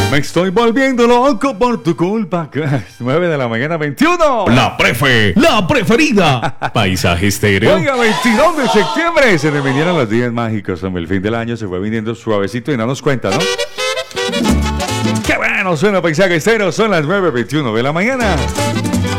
Me estoy volviendo loco por tu culpa. 9 de la mañana, 21. La preferida. Paisaje Estéreo. Oiga, 22 de septiembre. Se nos vinieron los días mágicos. Hombre, el fin del año se fue viniendo suavecito y no nos cuenta, ¿no? Qué bueno suena Paisaje Estéreo. Son las 9:21 de la mañana.